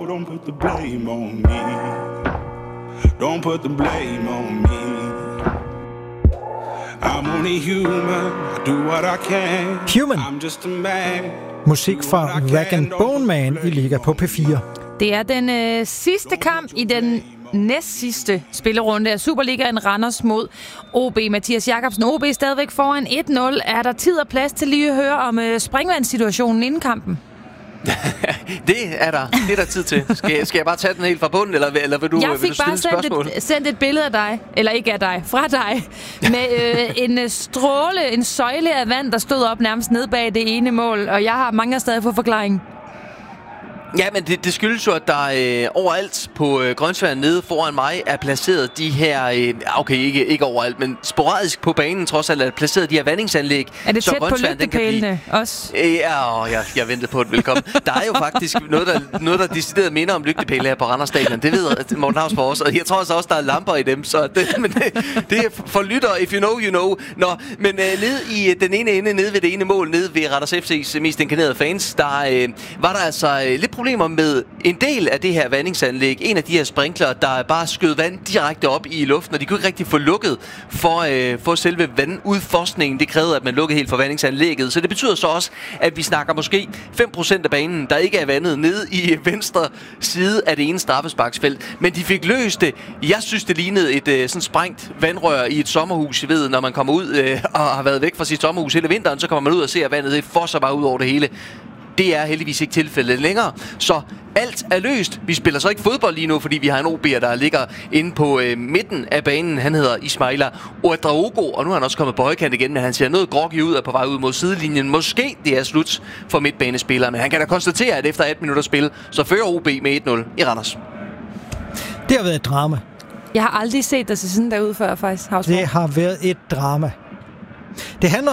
don't put the blame on me. Don't put the blame on me. I'm only human, I do what I can. Human. I'm just a man. Musik fra Rag & Bone Man i Liga på P4. Det er den sidste kamp i den næst sidste spillerunde af Superligaen, Randers mod OB. Mathias Jakobsen, OB stadigvæk foran 1-0. Er der tid og plads til lige at høre om springvandssituationen inden kampen? Det er der tid til. Skal jeg bare tage den helt fra bunden, eller vil du jeg fik stille et spørgsmål? sendt et billede af dig, eller ikke af dig, fra dig, med en stråle, en søjle af vand, der stod op nærmest ned bag det ene mål, og jeg har mange stadig for forklaring. Ja, men det skyldes jo, at der overalt på grønsværen nede foran mig er placeret de her... okay, ikke overalt, men sporadisk på banen trods alt er placeret de her vandingsanlæg. Er det tæt på lygtepælene også? Ja, jeg ventede på et velkommen. Der er jo faktisk noget, der decideret minder om lygtepæle her på Randers Stadion. Det ved Morten Hausborg også, og jeg tror også, der er lamper i dem. Så det er for lyttere, if you know, you know. Nå, men nede i den ene ende, nede ved det ene mål, nede ved Randers FC's mest inkarnerede fans, der var der altså lidt problemer med en del af det her vandingsanlæg. En af de her sprinkler, der bare skød vand direkte op i luften, og de kunne ikke rigtig få lukket for selve vandudforskningen. Det krævede, at man lukkede helt for vandingsanlægget. Så det betyder så også, at vi snakker måske 5% af banen, der ikke er vandet, nede i venstre side af det ene straffesparksfelt. Men de fik løst det. Jeg synes, det lignede et sådan sprængt vandrør i et sommerhus. Jeg ved, når man kommer ud og har været væk fra sit sommerhus hele vinteren, så kommer man ud og ser, at vandet fosser bare ud over det hele. Det er heldigvis ikke tilfældet længere, så alt er løst. Vi spiller så ikke fodbold lige nu, fordi vi har en OB'er, der ligger inde på midten af banen. Han hedder Ismaila Ouedraogo, og nu er han også kommet på højkant igen, men han ser noget groggy ud og på vej ud mod sidelinjen. Måske det er slut for midtbanespillere, men han kan da konstatere, at efter 18 minutter spil, så fører OB med 1-0 i Randers. Det har været et drama. Jeg har aldrig set dig se sådan derude før, faktisk. Det har været et drama. Det handler